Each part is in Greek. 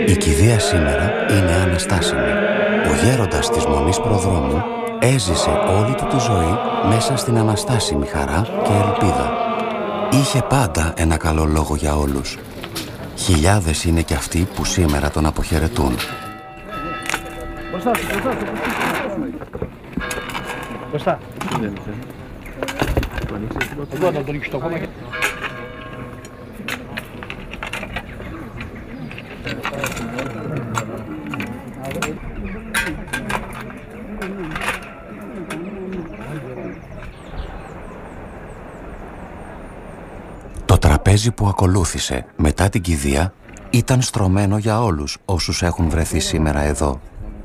Η κηδεία σήμερα είναι αναστάσιμη. Ο γέροντας της Μονής Προδρόμου έζησε όλη του τη ζωή μέσα στην αναστάσιμη χαρά και ελπίδα. Είχε πάντα ένα καλό λόγο για όλους. Χιλιάδες είναι κι αυτοί που σήμερα τον αποχαιρετούν. Μπροστά. Εγώ θα το ρίξω το κόμμα. Το τραπέζι που ακολούθησε μετά την κηδεία ήταν στρωμένο για όλους όσους έχουν βρεθεί σήμερα εδώ.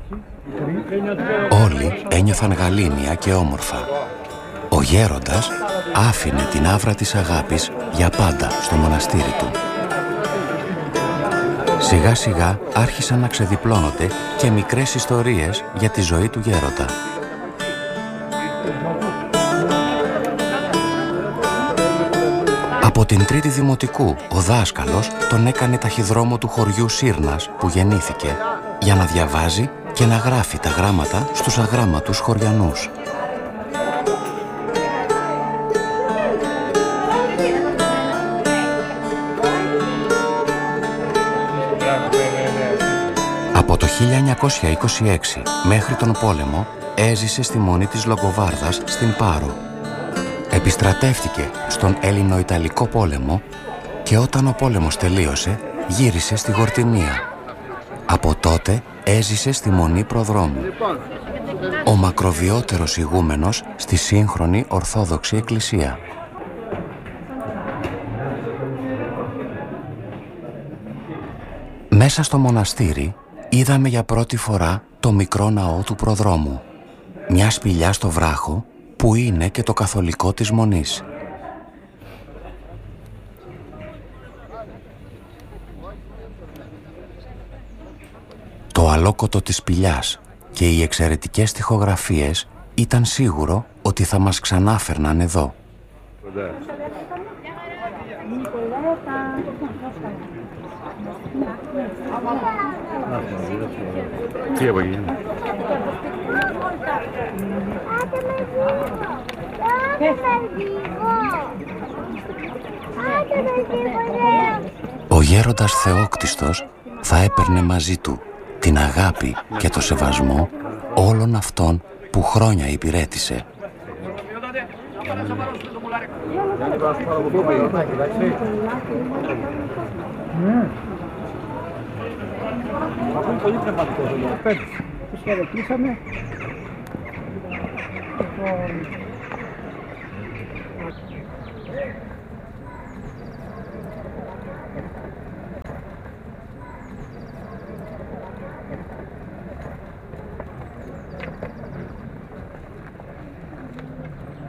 Όλοι ένιωθαν γαλήνια και όμορφα. Ο γέροντας άφηνε την άβρα της αγάπης για πάντα στο μοναστήρι του. Σιγά σιγά άρχισαν να ξεδιπλώνονται και μικρές ιστορίες για τη ζωή του γέροντα. Από την Τρίτη Δημοτικού, ο δάσκαλος τον έκανε ταχυδρόμο του χωριού Σύρνας που γεννήθηκε για να διαβάζει και να γράφει τα γράμματα στους αγράμματους χωριανούς. Από το 1926 μέχρι τον πόλεμο έζησε στη Μονή της Λογκοβάρδας στην Πάρο. Επιστρατεύτηκε στον Έλληνο-Ιταλικό πόλεμο και όταν ο πόλεμος τελείωσε γύρισε στη Γορτινία. Από τότε έζησε στη Μονή Προδρόμου. Ο μακροβιότερος ηγούμενος στη σύγχρονη Ορθόδοξη Εκκλησία. Μέσα στο μοναστήρι είδαμε για πρώτη φορά το μικρό ναό του Προδρόμου. Μια σπηλιά στο βράχο που είναι και το καθολικό της Μονής. Το αλόκοτο της σπηλιάς και οι εξαιρετικές τοιχογραφίες ήταν σίγουρο ότι θα μας ξανάφερναν εδώ. Ο γέροντας Θεόκτιστος θα έπαιρνε μαζί του την αγάπη και το σεβασμό όλων αυτών που χρόνια υπηρέτησε. Πολύ πνευματικός εδώ. Τους χαιρετήσαμε.